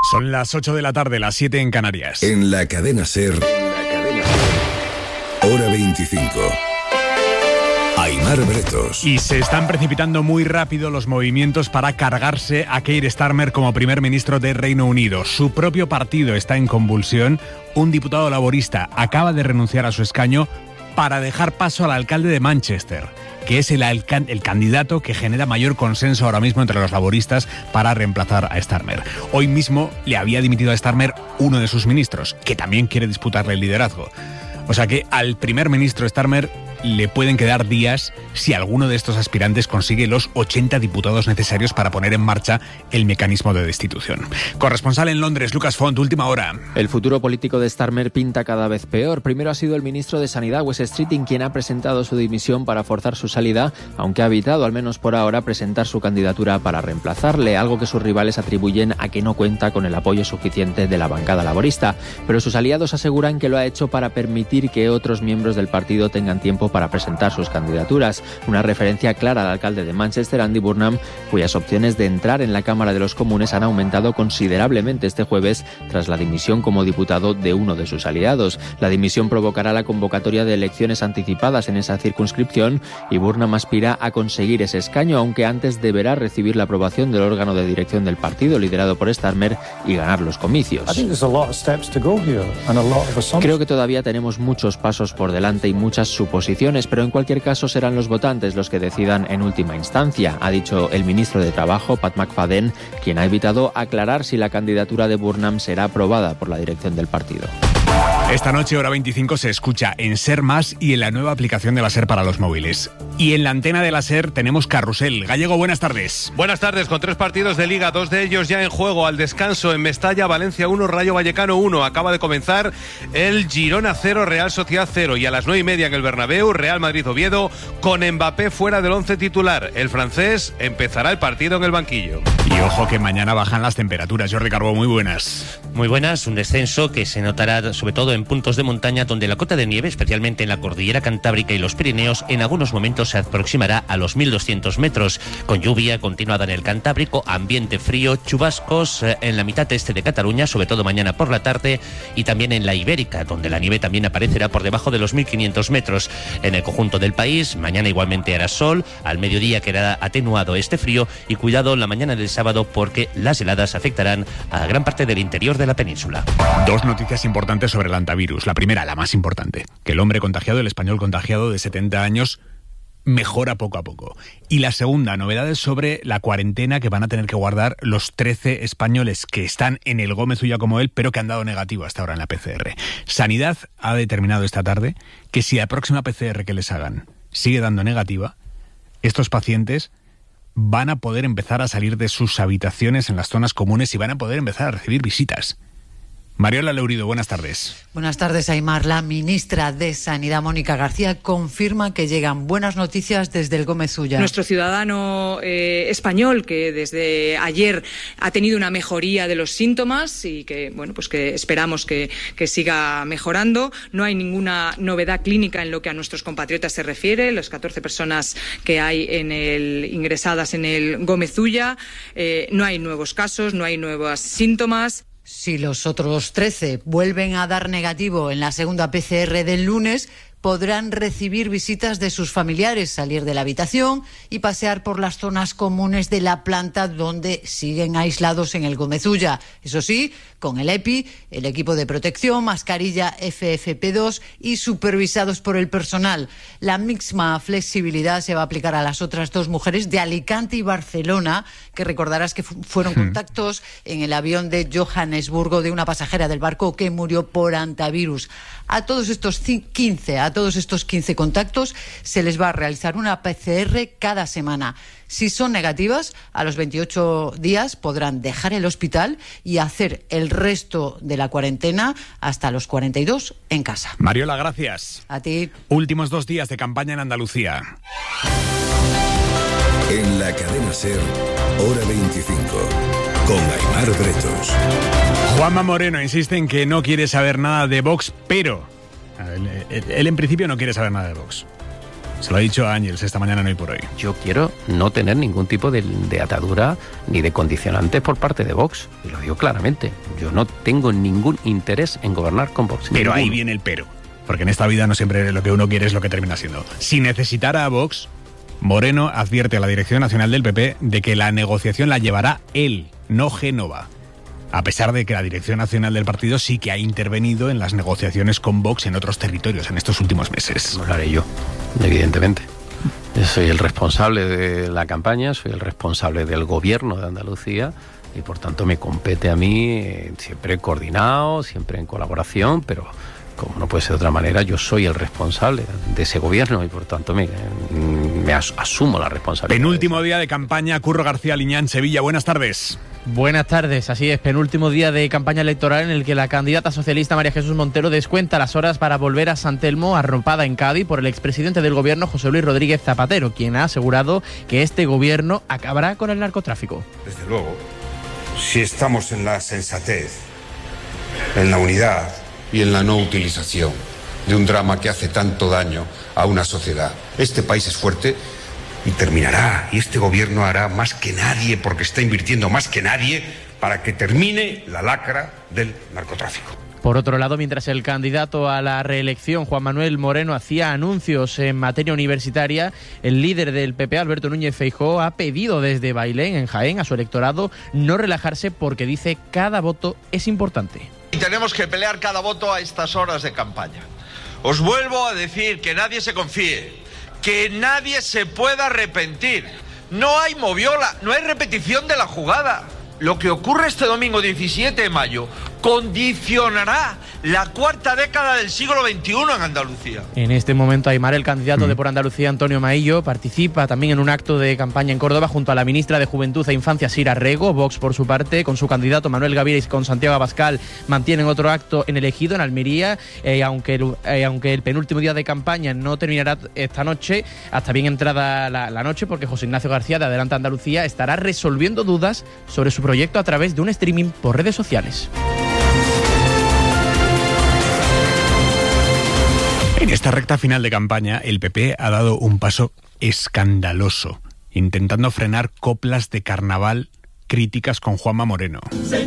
Son las 8 de la tarde, las 7 en Canarias. En la cadena SER, hora 25. Aimar Bretos. Y se están precipitando muy rápido los movimientos para cargarse a Keir Starmer como primer ministro de Reino Unido. Su propio partido está en convulsión. Un diputado laborista acaba de renunciar a su escaño para dejar paso al alcalde de Manchester, que es el candidato que genera mayor consenso ahora mismo entre los laboristas para reemplazar a Starmer. Hoy mismo le había dimitido a Starmer uno de sus ministros, que también quiere disputarle el liderazgo. O sea que al primer ministro Starmer le pueden quedar días si alguno de estos aspirantes consigue los 80 diputados necesarios para poner en marcha el mecanismo de destitución. Corresponsal en Londres, Lucas Font, última hora. El futuro político de Starmer pinta cada vez peor. Primero ha sido el ministro de Sanidad, Wes Streeting, quien ha presentado su dimisión para forzar su salida, aunque ha evitado, al menos por ahora, presentar su candidatura para reemplazarle, algo que sus rivales atribuyen a que no cuenta con el apoyo suficiente de la bancada laborista. Pero sus aliados aseguran que lo ha hecho para permitir que otros miembros del partido tengan tiempo para presentar sus candidaturas. Una referencia clara al alcalde de Manchester, Andy Burnham, cuyas opciones de entrar en la Cámara de los Comunes han aumentado considerablemente este jueves tras la dimisión como diputado de uno de sus aliados. La dimisión provocará la convocatoria de elecciones anticipadas en esa circunscripción y Burnham aspira a conseguir ese escaño, aunque antes deberá recibir la aprobación del órgano de dirección del partido liderado por Starmer y ganar los comicios. Creo que todavía tenemos muchos pasos por delante y muchas suposiciones, pero en cualquier caso serán los votantes los que decidan en última instancia, ha dicho el ministro de Trabajo, Pat McFadden, quien ha evitado aclarar si la candidatura de Burnham será aprobada por la dirección del partido. Esta noche, hora 25, se escucha en SER Más y en la nueva aplicación de la SER para los móviles. Y en la antena de la SER tenemos Carrusel. Gallego, buenas tardes. Buenas tardes, con 3 partidos de Liga, 2 de ellos ya en juego. Al descanso en Mestalla, Valencia 1, Rayo Vallecano 1. Acaba de comenzar el Girona 0, Real Sociedad 0. Y a las 9:30 en el Bernabéu, Real Madrid-Oviedo, con Mbappé fuera del 11 titular. El francés empezará el partido en el banquillo. Y ojo que mañana bajan las temperaturas. Jordi Carbó, muy buenas. Muy buenas, un descenso que se notará sobre todo en puntos de montaña donde la cota de nieve, especialmente en la cordillera Cantábrica y los Pirineos, en algunos momentos se aproximará a los 1.200 metros, con lluvia continuada en el Cantábrico, ambiente frío, chubascos en la mitad este de Cataluña, sobre todo mañana por la tarde, y también en la Ibérica, donde la nieve también aparecerá por debajo de los 1.500 metros. En el conjunto del país, mañana igualmente hará sol, al mediodía quedará atenuado este frío, y cuidado la mañana del sábado porque las heladas afectarán a gran parte del interior de la península. 2 noticias importantes sobre el antivirus. La primera, la más importante, que el hombre contagiado, el español contagiado de 70 años, mejora poco a poco. Y la segunda, novedades sobre la cuarentena que van a tener que guardar los 13 españoles que están en el Gómez Ulla como él, pero que han dado negativo hasta ahora en la PCR. Sanidad ha determinado esta tarde que si la próxima PCR que les hagan sigue dando negativa, estos pacientes van a poder empezar a salir de sus habitaciones en las zonas comunes y van a poder empezar a recibir visitas. Mariola Leurido, buenas tardes. Buenas tardes, Aimar. La ministra de Sanidad, Mónica García, confirma que llegan buenas noticias desde el Gómez Ulla. Nuestro ciudadano español, que desde ayer ha tenido una mejoría de los síntomas y que, bueno, pues que esperamos que siga mejorando. No hay ninguna novedad clínica en lo que a nuestros compatriotas se refiere. Las 14 personas que hay ingresadas en el Gómez Ulla, no hay nuevos casos, no hay nuevos síntomas. Si los otros 13 vuelven a dar negativo en la segunda PCR del lunes, podrán recibir visitas de sus familiares, salir de la habitación y pasear por las zonas comunes de la planta donde siguen aislados en el Gómez Ulla. Eso sí, con el EPI, el equipo de protección, mascarilla FFP2 y supervisados por el personal. La misma flexibilidad se va a aplicar a las otras 2 mujeres de Alicante y Barcelona, que recordarás que fueron contactos en el avión de Johannesburgo de una pasajera del barco que murió por antivirus. A todos estos 15 contactos se les va a realizar una PCR cada semana. Si son negativas, a los 28 días podrán dejar el hospital y hacer el resto de la cuarentena hasta los 42 en casa. Mariola, gracias. A ti. Últimos 2 días de campaña en Andalucía. En la cadena SER, hora 25. Con Aimar Bretos. Juanma Moreno insiste en que no quiere saber nada de Vox, pero él en principio no quiere saber nada de Vox. Se lo ha dicho a Ángels esta mañana en Hoy por Hoy. Yo quiero no tener ningún tipo de atadura ni de condicionantes por parte de Vox. Y lo digo claramente. Yo no tengo ningún interés en gobernar con Vox. Pero ninguno. ahí viene el pero. Porque en esta vida no siempre lo que uno quiere es lo que termina siendo. Si necesitara a Vox, Moreno advierte a la Dirección Nacional del PP de que la negociación la llevará él, no Génova. A pesar de que la Dirección Nacional del partido sí que ha intervenido en las negociaciones con Vox en otros territorios en estos últimos meses. No lo haré yo, evidentemente. Yo soy el responsable de la campaña, soy el responsable del gobierno de Andalucía y por tanto me compete a mí siempre coordinado, siempre en colaboración, pero como no puede ser de otra manera, yo soy el responsable de ese gobierno y por tanto me asumo la responsabilidad. Penúltimo día de campaña, Curro García Liñán, Sevilla. Buenas tardes. Buenas tardes, así es, penúltimo día de campaña electoral en el que la candidata socialista María Jesús Montero descuenta las horas para volver a San Telmo, arropada en Cádiz por el expresidente del gobierno José Luis Rodríguez Zapatero, quien ha asegurado que este gobierno acabará con el narcotráfico. Desde luego, si estamos en la sensatez, en la unidad y en la no utilización de un drama que hace tanto daño a una sociedad, este país es fuerte y terminará, y este gobierno hará más que nadie, porque está invirtiendo más que nadie para que termine la lacra del narcotráfico. Por otro lado, mientras el candidato a la reelección, Juan Manuel Moreno, hacía anuncios en materia universitaria, el líder del PP, Alberto Núñez Feijóo, ha pedido desde Bailén, en Jaén, a su electorado no relajarse porque dice cada voto es importante. Y tenemos que pelear cada voto a estas horas de campaña. Os vuelvo a decir que nadie se confíe, que nadie se pueda arrepentir. No hay moviola, no hay repetición de la jugada. Lo que ocurre este domingo 17 de mayo condicionará la cuarta década del siglo XXI en Andalucía. En este momento, Aimar, el candidato de Por Andalucía, Antonio Maillo, participa también en un acto de campaña en Córdoba junto a la ministra de Juventud e Infancia, Sira Rego. Vox, por su parte, con su candidato Manuel Gaviria y con Santiago Abascal, mantienen otro acto en el Ejido, en Almería, aunque el penúltimo día de campaña no terminará esta noche, hasta bien entrada la noche, porque José Ignacio García, de Adelante Andalucía, estará resolviendo dudas sobre su proyecto a través de un streaming por redes sociales. En esta recta final de campaña, el PP ha dado un paso escandaloso, intentando frenar coplas de carnaval críticas con Juanma Moreno.